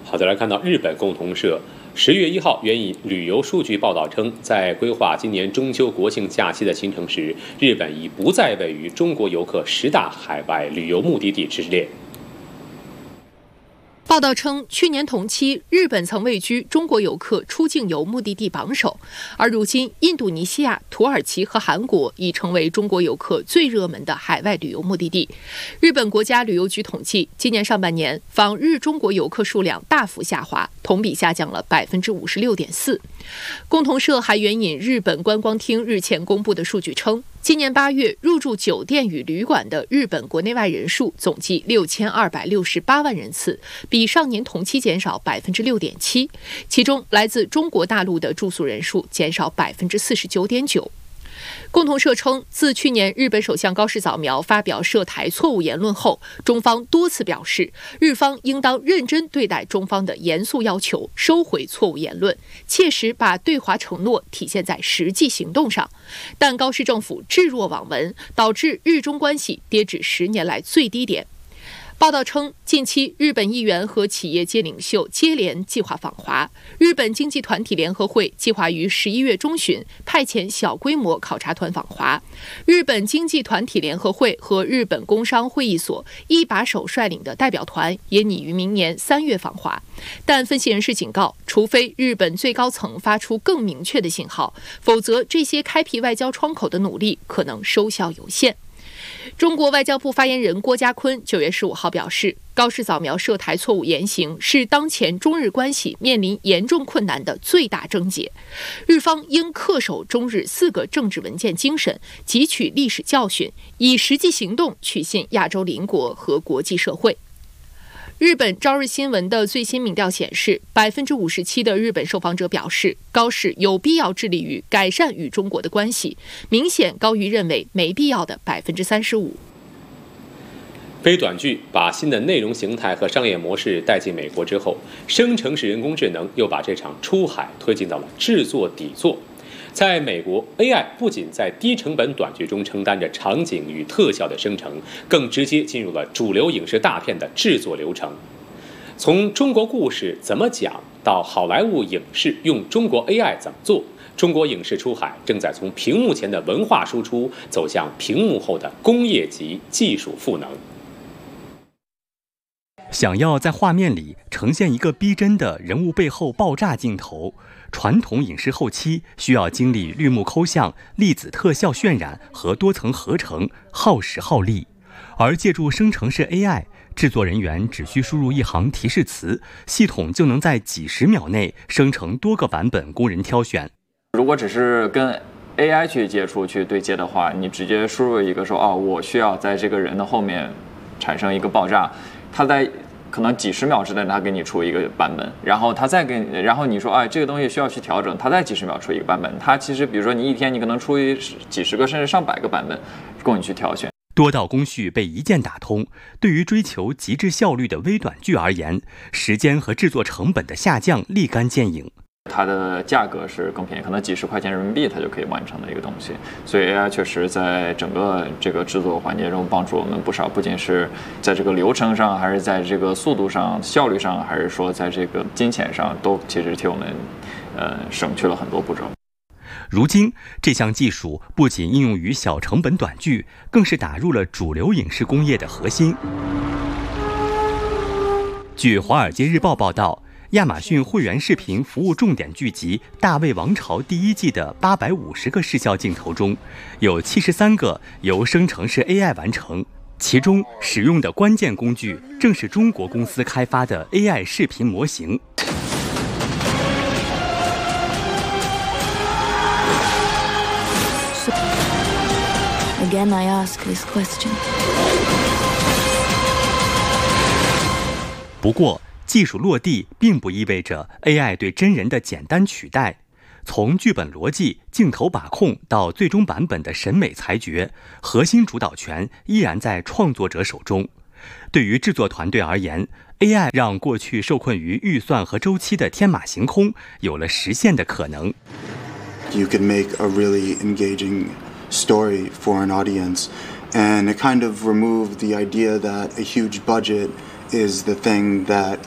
好的，来看到日本共同社10月1号援引旅游数据报道称，在规划今年中秋国庆假期的行程时，日本已不再位于中国游客10大海外旅游目的地之列。 报道称，去年同期，日本曾位居中国游客出境游目的地榜首，而如今，印度尼西亚、土耳其和韩国已成为中国游客最热门的海外旅游目的地。日本国家旅游局统计，今年上半年访日中国游客数量大幅下滑，同比下降了56.4%。共同社还援引日本观光厅日前公布的数据称，今年8月入住酒店与旅馆的日本国内外人数总计6268万人次，比上年同期减少6.7%，其中来自中国大陆的住宿人数减少49.9%。共同社称，自去年日本首相高市早苗发表涉台错误言论后，中方多次表示，日方应当认真对待中方的严肃要求，收回错误言论，切实把对华承诺体现在实际行动上。但高市政府置若罔闻，导致日中关系跌至10年来最低点。报道称，近期日本议员和企业界领袖接连计划访华。日本经济团体联合会计划于11月中旬派遣小规模考察团访华。日本经济团体联合会和日本工商会议所一把手率领的代表团也拟于明年3月访华。但分析人士警告，除非日本最高层发出更明确的信号，否则这些开辟外交窗口的努力可能收效有限。中国外交部发言人郭家坤9月15号表示，高市早苗涉台错误言行是当前中日关系面临严重困难的最大症结，日方应恪守中日4个政治文件精神，汲取历史教训，以实际行动取信亚洲邻国和国际社会。日本朝日新闻的最新民调显示，57%的日本受访者表示，高市有必要致力于改善与中国的关系，明显高于认为没必要的35%。 非短剧把新的内容形态和商业模式带进美国之后，生成式人工智能又把这场出海推进到了制作底座。在美国 ，AI 不仅在低成本短剧中承担着场景与特效的生成，更直接进入了主流影视大片的制作流程。从中国故事怎么讲到好莱坞影视用中国 AI 怎么做，中国影视出海正在从屏幕前的文化输出走向屏幕后的工业级技术赋能。 想要在画面里呈现一个逼真的人物背后爆炸镜头，传统影视后期需要经历绿幕抠像、粒子特效渲染和多层合成，耗时耗力。而借助生成式 AI， 制作人员只需输入一行提示词，系统就能在几十秒内生成多个版本供人挑选。 如果只是跟 AI 去接触、去对接的话，你直接输入一个说我需要在这个人的后面产生一个爆炸，他在可能几十秒之内他给你出一个版本，然后他再然后你说这个东西需要去调整，他再几十秒出一个版本。他其实比如说你一天你可能出几十个甚至上百个版本供你去挑选。 多道工序被一键打通，对于追求极致效率的微短剧而言，时间和制作成本的下降立竿见影。 它的价格是更便宜，可能几十块钱人民币它就可以完成的一个东西，所以 AI 确实在整个这个制作环节中帮助我们不少，不仅是在这个流程上，还是在这个速度上、效率上，还是说在这个金钱上，都其实替我们省去了很多步骤。 如今，这项技术不仅应用于小成本短剧，更是打入了主流影视工业的核心。据《华尔街日报》报道，亚马逊会员视频服务重点剧集《大卫王朝》第1季的850个视效镜头中，有73个由生成式 AI 完成，其中使用的关键工具正是中国公司开发的 AI 视频模型。 Again, I ask this question. 不过，技术落地并不意味着 AI 对真人的简单取代。从剧本逻辑、镜头把控到最终版本的审美裁决，核心主导权依然在创作者手中。对于制作团队而言， AI 让过去受困于预算和周期的天马行空有了实现的可能。 You can make a really engaging story for an audience, and it kind of removed the idea that a huge budget is the thing that